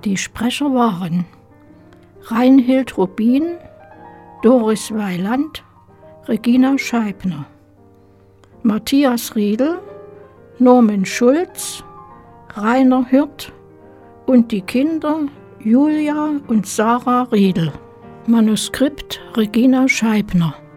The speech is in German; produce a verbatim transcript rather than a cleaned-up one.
Die Sprecher waren Reinhild Rubin, Doris Weiland, Regina Scheibner, Matthias Riedel, Norman Schulz, Rainer Hürth und die Kinder Julia und Sarah Riedel. Manuskript Regina Scheibner.